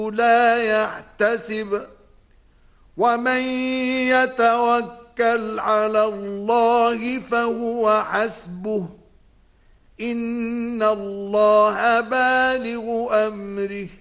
لا يحتسب ومن يتوكل على الله فهو حسبه إن الله بالغ أمره